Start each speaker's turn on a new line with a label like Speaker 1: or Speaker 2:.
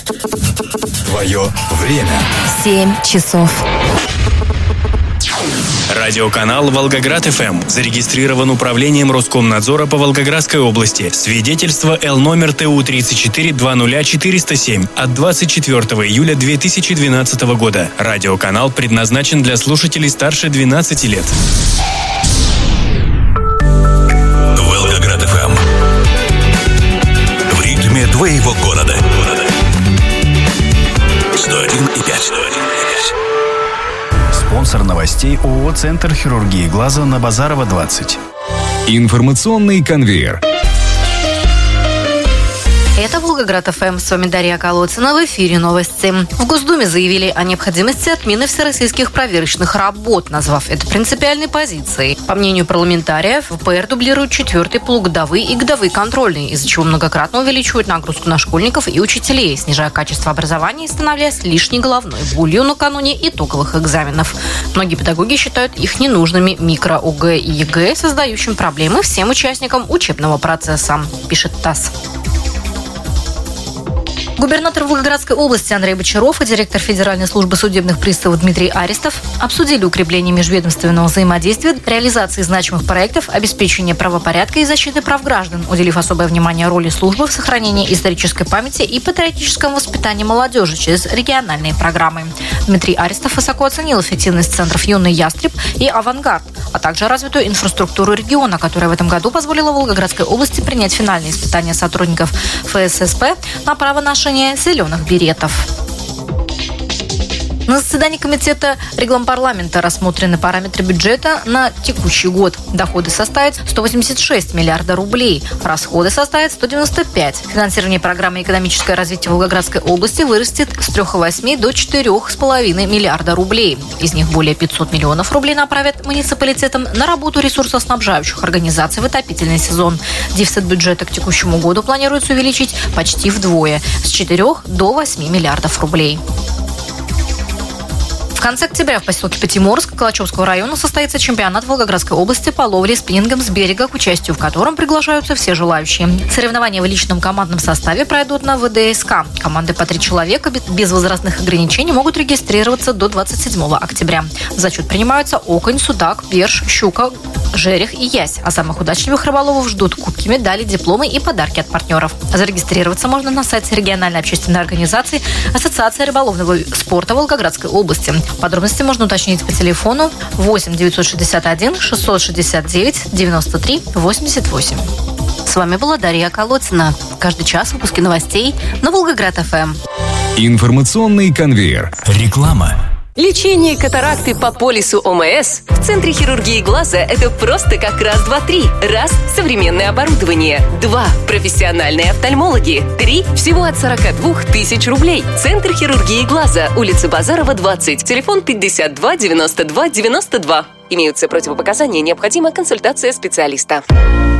Speaker 1: Твое время.
Speaker 2: 7 часов.
Speaker 3: Радиоканал «Волгоград-ФМ» зарегистрирован управлением Роскомнадзора по Волгоградской области. Свидетельство Л номер ТУ 3420407 от 24 июля 2012 года. Радиоканал предназначен для слушателей старше 12 лет.
Speaker 1: Волгоград-ФМ. В ритме твоего города. 101,5.
Speaker 4: Спонсор новостей ООО «Центр хирургии глаза» на Базарова, 20.
Speaker 1: Информационный конвейер.
Speaker 2: Это Волгоград-ФМ. С вами Дарья Колодцина. В эфире новости. В Госдуме заявили о необходимости отмены всероссийских проверочных работ, назвав это принципиальной позицией. По мнению парламентариев, ВПР дублируют 4-й полугодовые и годовые контрольные, из-за чего многократно увеличивают нагрузку на школьников и учителей, снижая качество образования и становясь лишней головной болью накануне итоговых экзаменов. Многие педагоги считают их ненужными микро-ОГЭ и ЕГЭ, создающим проблемы всем участникам учебного процесса, пишет ТАСС. Губернатор Волгоградской области Андрей Бочаров и директор Федеральной службы судебных приставов Дмитрий Аристов обсудили укрепление межведомственного взаимодействия, реализации значимых проектов, обеспечения правопорядка и защиты прав граждан, уделив особое внимание роли службы в сохранении исторической памяти и патриотическом воспитании молодежи через региональные программы. Дмитрий Аристов высоко оценил эффективность центров «Юный ястреб» и «Авангард», а также развитую инфраструктуру региона, которая в этом году позволила Волгоградской области принять финальные испытания сотрудников ФССП на право ношения зеленых беретов. На заседании комитета Реглампарламента рассмотрены параметры бюджета на текущий год. Доходы составят 186 миллиарда рублей, расходы составят 195. Финансирование программы «Экономическое развитие Волгоградской области» вырастет с 3,8 до 4,5 миллиарда рублей. Из них более 500 миллионов рублей направят муниципалитетам на работу ресурсоснабжающих организаций в отопительный сезон. Дефицит бюджета к текущему году планируется увеличить почти вдвое – с 4 до 8 миллиардов рублей. В конце октября в поселке Пятиморск Калачевского района состоится чемпионат Волгоградской области по ловле спиннингом с берега, к участию в котором приглашаются все желающие. Соревнования в личном командном составе пройдут на ВДСК. Команды по 3 человека без возрастных ограничений могут регистрироваться до 27 октября. В зачет принимаются окунь, судак, перш, щука, жерех и ясь. А самых удачливых рыболовов ждут кубки, медали, дипломы и подарки от партнеров. Зарегистрироваться можно на сайте региональной общественной организации Ассоциация рыболовного спорта Волгоградской области. Подробности можно уточнить по телефону 8 961 669 93 88. С вами была Дарья Колодцина. Каждый час выпуски новостей на Волгоград-ФМ.
Speaker 1: Информационный конвейер. Реклама.
Speaker 5: Лечение катаракты по полису ОМС в Центре хирургии глаза – это просто как раз, два, три. Раз – современное оборудование. 2 – профессиональные офтальмологи. 3 – всего от 42 тысяч рублей. Центр хирургии глаза, улица Базарова, 20. Телефон 52 92 92. Имеются противопоказания, необходима консультация специалиста.